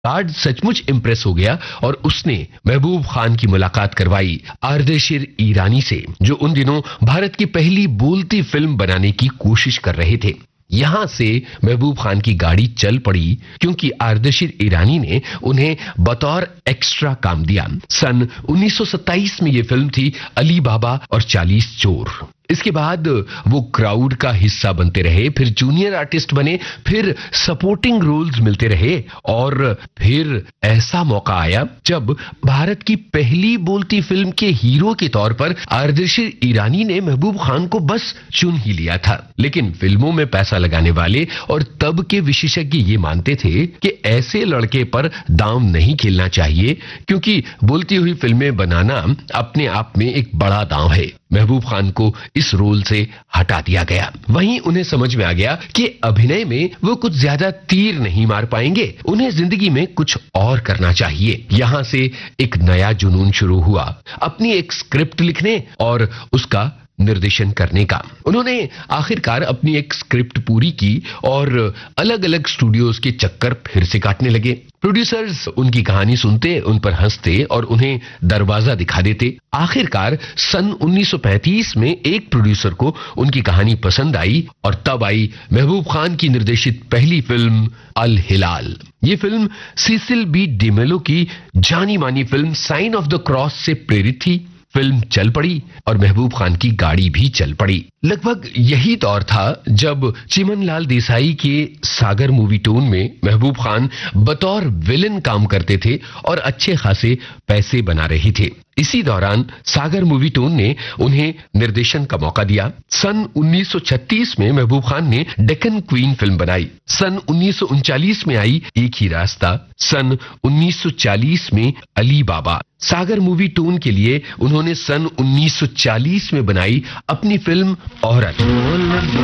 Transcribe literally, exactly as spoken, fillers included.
Guard सचमुच impress हो गया और उसने महबूब खान की मुलाकात करवाई आर्देशिर ईरानी से, जो उन दिनों भारत की पहली बोलती फिल्म बनाने की कोशिश कर रहे थे। यहां से महबूब खान की गाड़ी चल पड़ी क्योंकि आर्देशिर ईरानी ने उन्हें बतौर एक्स्ट्रा काम दिया। सन उन्नीस सौ सत्ताईस में यह फिल्म थी अली बाबा और चालीस चोर। इसके बाद वो क्राउड का हिस्सा बनते रहे, फिर जूनियर आर्टिस्ट बने, फिर सपोर्टिंग रोल्स मिलते रहे और फिर ऐसा मौका आया जब भारत की पहली बोलती फिल्म के हीरो के तौर पर आर्देशिर ईरानी ने महबूब खान को बस चुन ही लिया था। लेकिन फिल्मों में पैसा लगाने वाले और तब के विशेषज्ञ ये मानते थे कि ऐसे लड़के पर दांव नहीं खेलना चाहिए, क्योंकि बोलती हुई फिल्में बनाना अपने आप में एक बड़ा दांव है। महबूब खान को इस रोल से हटा दिया गया। वहीं उन्हें समझ में आ गया कि अभिनय में वो कुछ ज्यादा तीर नहीं मार पाएंगे, उन्हें जिंदगी में कुछ और करना चाहिए। यहां से एक नया जुनून शुरू हुआ, अपनी एक स्क्रिप्ट लिखने और उसका निर्देशन करने का। उन्होंने आखिरकार अपनी एक स्क्रिप्ट पूरी की और अलग अलग स्टूडियोज के चक्कर फिर से काटने लगे। प्रोड्यूसर्स उनकी कहानी सुनते, उन पर हंसते और उन्हें दरवाजा दिखा देते। आखिरकार सन उन्नीस सौ पैंतीस में एक प्रोड्यूसर को उनकी कहानी पसंद आई और तब आई महबूब खान की निर्देशित पहली फिल्म अल हिलाल। ये फिल्म सिसिल बी डिमेलो की जानी मानी film sign of the cross से प्रेरित थी। फिल्म चल पड़ी और महबूब खान की गाड़ी भी चल पड़ी। लगभग यही दौर था जब चिमनलाल देसाई के सागर मूवी टोन में महबूब खान बतौर विलेन काम करते थे और अच्छे खासे पैसे बना रहे थे। इसी दौरान सागर मूवी टोन ने उन्हें निर्देशन का मौका दिया। सन उन्नीस सौ छत्तीस में महबूब खान ने डेक्कन क्वीन फिल्म बनाई। सन उन्नीस सौ उनचालीस में आई एक ही रास्ता। सन उन्नीस सौ चालीस में अली बाबा। सागर मूवी टोन के लिए उन्होंने सन उन्नीस सौ चालीस में बनाई अपनी फिल्म औरत।